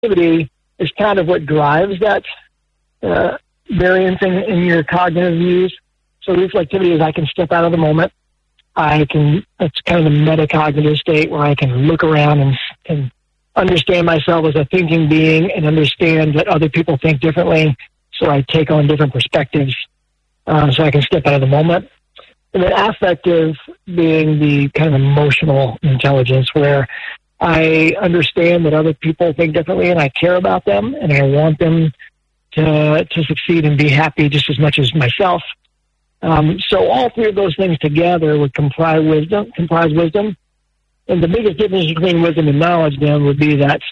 activity is kind of what drives that variance in your cognitive views. So reflectivity is I can step out of the moment. It's kind of the metacognitive state where I can look around and understand myself as a thinking being and understand that other people think differently. So I take on different perspectives so I can step out of the moment. And then affective being the kind of emotional intelligence where I understand that other people think differently and I care about them and I want them to succeed and be happy just as much as myself. So all three of those things together would comprise wisdom. And the biggest difference between wisdom and knowledge then would be that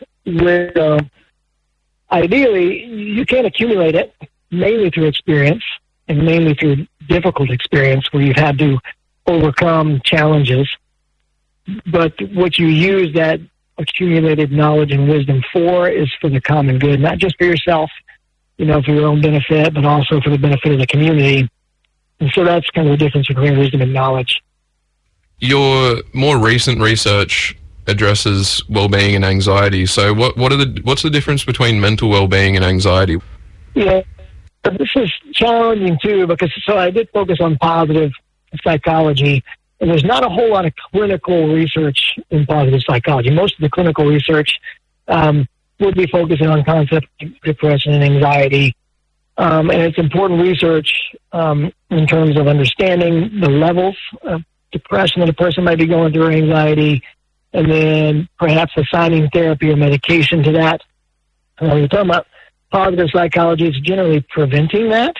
ideally you can accumulate it mainly through experience and mainly through difficult experience where you've had to overcome challenges. But what you use that accumulated knowledge and wisdom for is for the common good, not just for yourself, for your own benefit, but also for the benefit of the community. And so that's kind of the difference between wisdom and knowledge. Your more recent research addresses well-being and anxiety. So what's the difference between mental well-being and anxiety? Yeah, this is challenging too because I did focus on positive psychology, and there's not a whole lot of clinical research in positive psychology. Most of the clinical research would be focusing on concepts like depression and anxiety. And it's important research in terms of understanding the levels of depression that a person might be going through, or anxiety, and then perhaps assigning therapy or medication to that. When you're talking about positive psychology, it's generally preventing that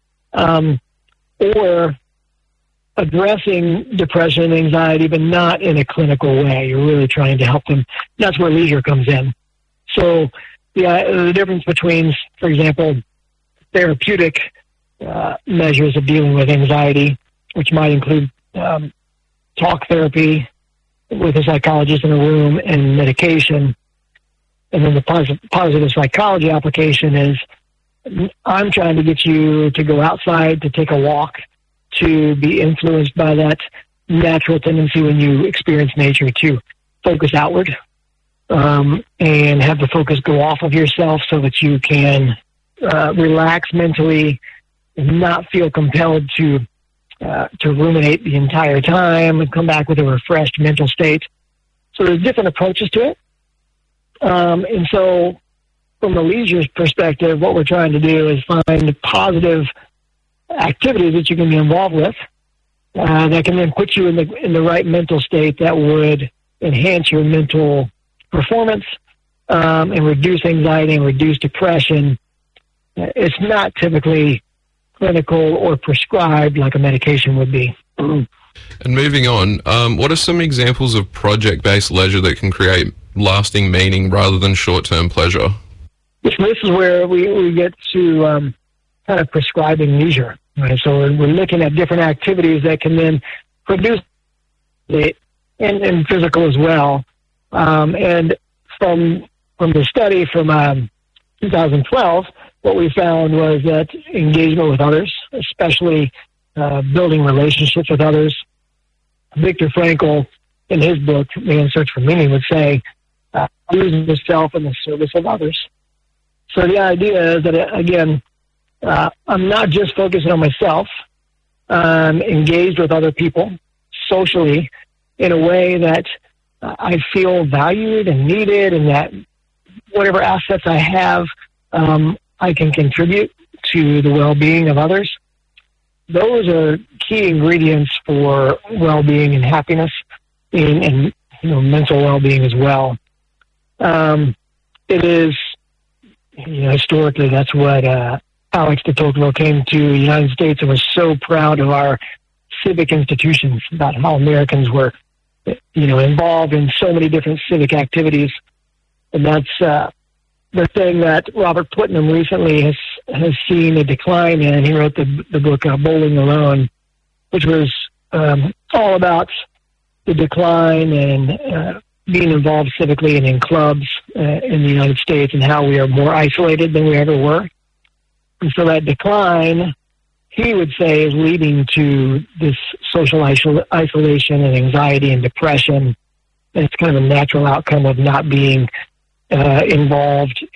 or addressing depression and anxiety, but not in a clinical way. You're really trying to help them. That's where leisure comes in. So the difference between, for example, therapeutic measures of dealing with anxiety, which might include talk therapy with a psychologist in a room and medication. And then the positive psychology application is I'm trying to get you to go outside, to take a walk, to be influenced by that natural tendency when you experience nature to focus outward and have the focus go off of yourself so that you can relax mentally and not feel compelled to ruminate the entire time and come back with a refreshed mental state. So there's different approaches to it. And so from a leisure perspective, what we're trying to do is find positive activities that you can be involved with that can then put you in the right mental state that would enhance your mental performance and reduce anxiety and reduce depression. It's not typically clinical or prescribed like a medication would be. And moving on, what are some examples of project-based leisure that can create lasting meaning rather than short-term pleasure? This is where we get to kind of prescribing leisure. Right? So we're looking at different activities that can then produce it and physical as well. And from the study from 2012, what we found was that engagement with others, especially building relationships with others. Viktor Frankl, in his book, Man's Search for Meaning, would say, losing yourself in the service of others. So the idea is that, again, I'm not just focusing on myself. I'm engaged with other people socially in a way that I feel valued and needed, and that whatever assets I have, I can contribute to the well-being of others. Those are key ingredients for well-being and happiness and mental well-being as well. It is, historically, that's what Alex de Tocqueville came to the United States and was so proud of our civic institutions, about how Americans were, involved in so many different civic activities. And that's the thing that Robert Putnam recently has seen a decline in. He wrote the book Bowling Alone, which was all about the decline and being involved civically and in clubs in the United States, and how we are more isolated than we ever were. And so that decline, he would say, is leading to this social isolation and anxiety and depression. And it's kind of a natural outcome of not being involved